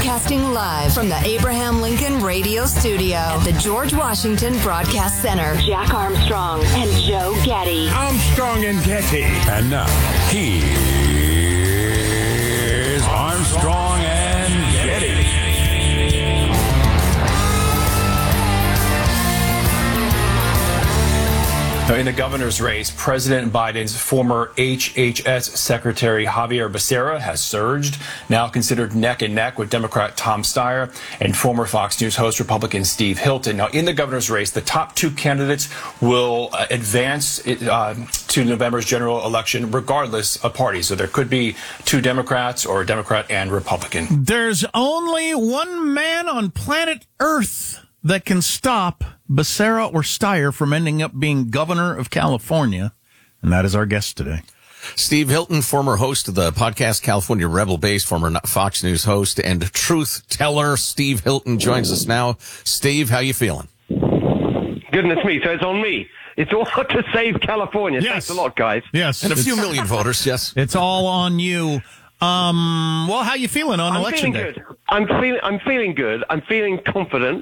Broadcasting live from the Abraham Lincoln Radio Studio at the George Washington Broadcast Center. Jack Armstrong and Joe Getty. Armstrong and Getty. And now, here's Armstrong and Getty. In the governor's race, President Biden's former HHS Secretary Xavier Becerra has surged, now considered neck and neck with Democrat Tom Steyer and former Fox News host Republican Steve Hilton. Now, in the governor's race, the top two candidates will advance to November's general election regardless of party. So there could be two Democrats or a Democrat and Republican. There's only one man on planet Earth that can stop Becerra or Steyer from ending up being governor of California, and that is our guest today. Steve Hilton, former host of the podcast California Rebel Base, former Fox News host, and truth teller Steve Hilton joins us now. Steve, how you feeling? Goodness me, so it's on me. It's all to save California. Yes. Thanks a lot, guys. Yes. And a few million voters, yes. It's all on you. Well, how you feeling on election day? Good. I'm feeling good. I'm feeling confident.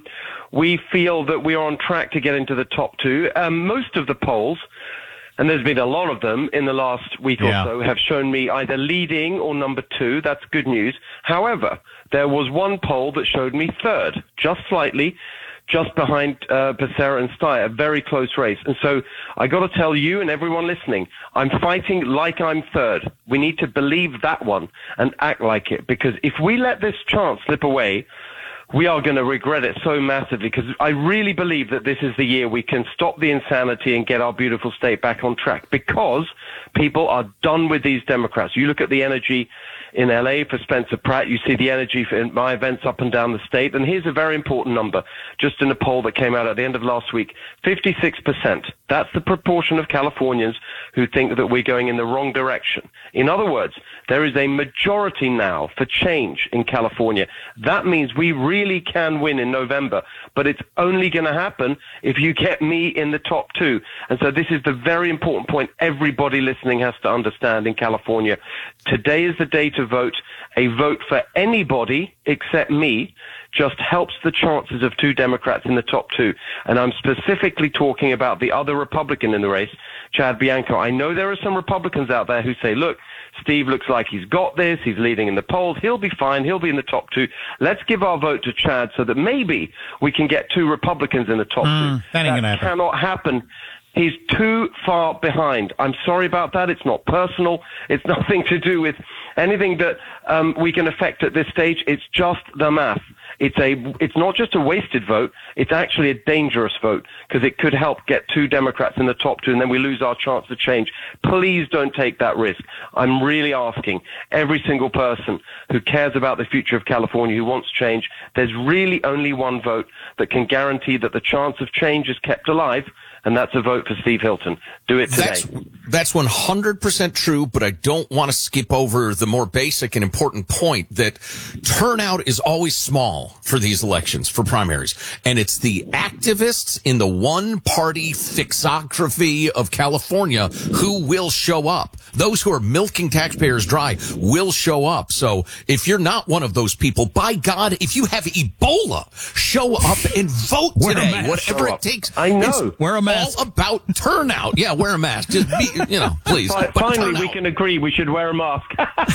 We feel that we are on track to get into the top two. Most of the polls, and there's been a lot of them in the last week or so, have shown me either leading or number two. That's good news. However, there was one poll that showed me third, just slightly, just behind Becerra and Steyer, a very close race. And so I got to tell you and everyone listening, I'm fighting like I'm third. We need to believe that one and act like it, because if we let this chance slip away, we are going to regret it so massively, because I really believe that this is the year we can stop the insanity and get our beautiful state back on track, because people are done with these Democrats. You look at the energy in LA for Spencer Pratt. You see the energy in my events up and down the state. And here's a very important number, just in a poll that came out at the end of last week, 56%. That's the proportion of Californians who think that we're going in the wrong direction. In other words, there is a majority now for change in California. That means we really can win in November, but it's only going to happen if you get me in the top two. And so this is the very important point everybody listening has to understand in California. Today is the day to vote. A vote for anybody except me just helps the chances of two Democrats in the top two. And I'm specifically talking about the other Republican in the race, Chad Bianco. I know there are some Republicans out there who say, look, Steve looks like he's got this. He's leading in the polls. He'll be fine. He'll be in the top two. Let's give our vote to Chad so that maybe we can get two Republicans in the top two. That ain't gonna happen. Cannot happen. He's too far behind. I'm sorry about that. It's not personal. It's nothing to do with anything that we can affect at this stage. It's just the math. It's not just a wasted vote. It's actually a dangerous vote, because it could help get two Democrats in the top two, and then we lose our chance to change. Please don't take that risk. I'm really asking every single person who cares about the future of California, who wants change, there's really only one vote that can guarantee that the chance of change is kept alive, and that's a vote for Steve Hilton. Do it today. That's 100% true, but I don't want to skip over the more basic and important point that turnout is always small for these elections, for primaries. And it's the activists in the one-party fixography of California who will show up. Those who are milking taxpayers dry will show up. So if you're not one of those people, by God, if you have Ebola, show up and vote today, whatever it takes. I know. It's wear a mask. all about turnout. Yeah, wear a mask. Just be, please. Finally, we can agree we should wear a mask.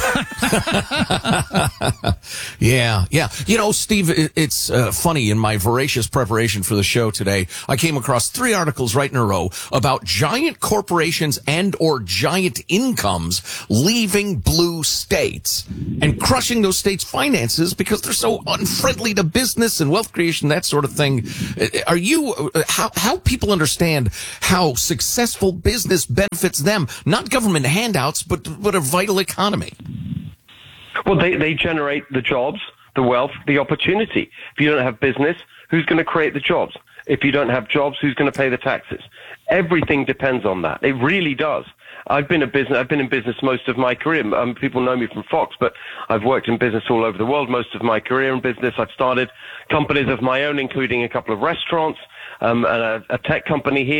Yeah. Steve, it's funny. In my voracious preparation for the show today, I came across 3 articles right in a row about giant corporations and or giant incomes leaving blue states and crushing those states' finances because they're so unfriendly to business and wealth creation, that sort of thing. How people understand how successful business benefits them, not government handouts, but a vital economy? Well, they generate the jobs, the wealth, the opportunity. If you don't have business, who's going to create the jobs? If you don't have jobs, who's going to pay the taxes? Everything depends on that. It really does. I've been in business most of my career. People know me from Fox, but I've worked in business all over the world most of my career in business. I've started companies of my own, including a couple of restaurants, and a tech company here.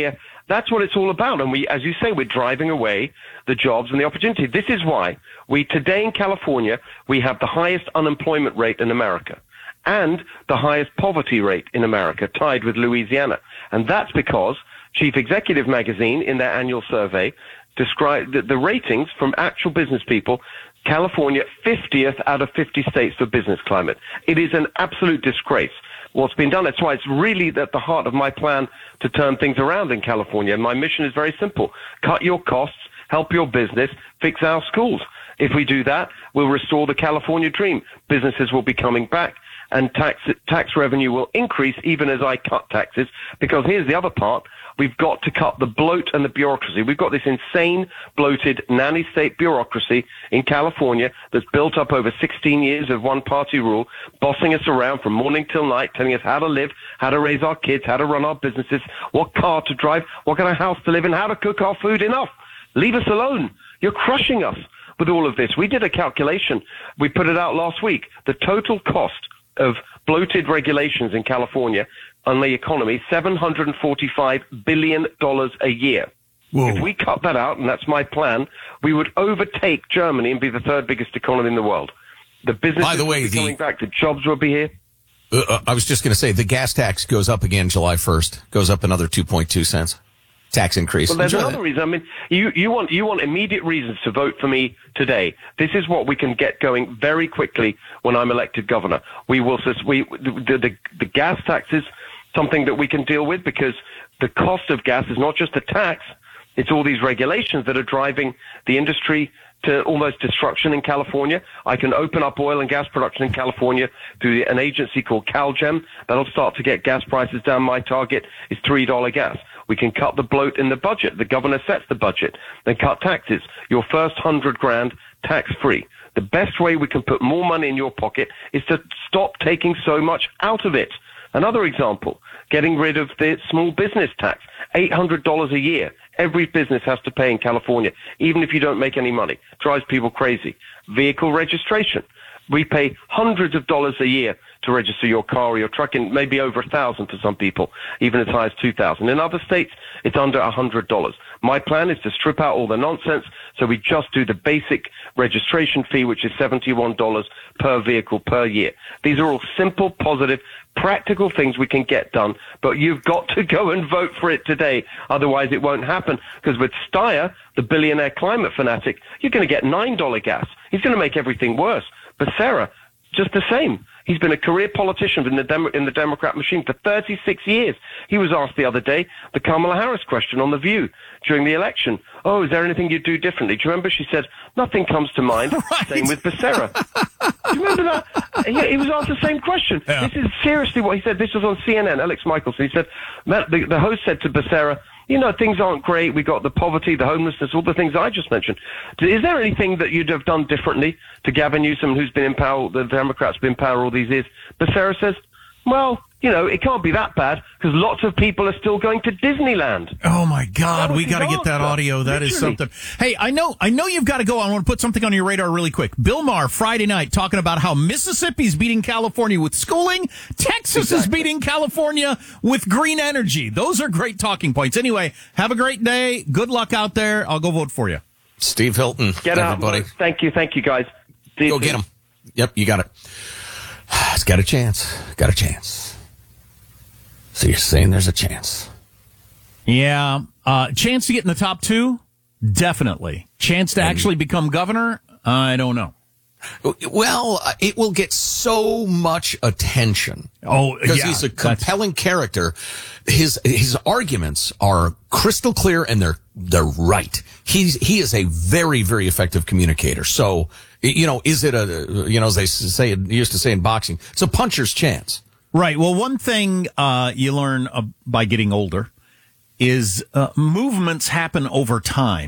That's what it's all about. And we, as you say, we're driving away the jobs and the opportunity. This is why today in California, we have the highest unemployment rate in America and the highest poverty rate in America, tied with Louisiana. And that's because Chief Executive Magazine, in their annual survey, described the ratings from actual business people, California 50th out of 50 states for business climate. It is an absolute disgrace what's been done. That's why it's really at the heart of my plan to turn things around in California. My mission is very simple. Cut your costs, help your business, fix our schools. If we do that, we'll restore the California dream. Businesses will be coming back, and tax revenue will increase even as I cut taxes, because here's the other part. We've got to cut the bloat and the bureaucracy. We've got this insane, bloated, nanny state bureaucracy in California that's built up over 16 years of one-party rule, bossing us around from morning till night, telling us how to live, how to raise our kids, how to run our businesses, what car to drive, what kind of house to live in, how to cook our food. Enough. Leave us alone. You're crushing us with all of this. We did a calculation. We put it out last week. The total cost of bloated regulations in California on the economy, $745 billion a year. Whoa. If we cut that out, and that's my plan, we would overtake Germany and be the third biggest economy in the world. The businesses will be coming back, the jobs will be here. I was just going to say, the gas tax goes up again July 1st, goes up another 2.2 cents. Tax increase. Well, there's another reason. I mean, you want immediate reasons to vote for me today. This is what we can get going very quickly when I'm elected governor. The gas tax is something that we can deal with, because the cost of gas is not just a tax, it's all these regulations that are driving the industry to almost destruction in California. I can open up oil and gas production in California through an agency called CalGEM. That'll start to get gas prices down. My target is $3 gas. We can cut the bloat in the budget. The governor sets the budget. Then cut taxes. Your first $100,000 tax-free. The best way we can put more money in your pocket is to stop taking so much out of it. Another example, getting rid of the small business tax. $800 a year. Every business has to pay in California, even if you don't make any money. Drives people crazy. Vehicle registration. We pay hundreds of dollars a year to register your car or your truck, and maybe over $1,000 for some people, even as high as $2,000. In other states, it's under $100. My plan is to strip out all the nonsense, so we just do the basic registration fee, which is $71 per vehicle per year. These are all simple, positive, practical things we can get done, but you've got to go and vote for it today. Otherwise, it won't happen, because with Steyer, the billionaire climate fanatic, you're going to get $9 gas. He's going to make everything worse. Becerra, just the same. He's been a career politician in the Democrat machine for 36 years. He was asked the other day the Kamala Harris question on The View during the election. Oh, is there anything you'd do differently? Do you remember? She said, nothing comes to mind. Right. Same with Becerra. Do you remember that? He was asked the same question. Yeah. This is seriously what he said. This was on CNN, Alex Michelson. He said, the host said to Becerra, you know, things aren't great. We got the poverty, the homelessness, all the things I just mentioned. Is there anything that you'd have done differently to Gavin Newsom, who's been in power, the Democrats been in power all these years? Becerra says, well, you know, it can't be that bad, because lots of people are still going to Disneyland. Oh my God, we got to get that audio. That is something. Hey, I know you've got to go. I want to put something on your radar really quick. Bill Maher, Friday night, talking about how Mississippi's beating California with schooling. Texas is beating California with green energy. Those are great talking points. Anyway, have a great day. Good luck out there. I'll go vote for you. Steve Hilton. Get out, everybody. Thank you, guys. Go get him. Yep, you got it. It's got a chance. Got a chance. So you're saying there's a chance? Yeah. Chance to get in the top two? Definitely. Chance to actually become governor? I don't know. Well, it will get so much attention. Oh, because he's a compelling character. His arguments are crystal clear, and they're right. He is a very, very effective communicator. So, you know, is it as they used to say in boxing, it's a puncher's chance. Right. Well, one thing you learn by getting older is movements happen over time.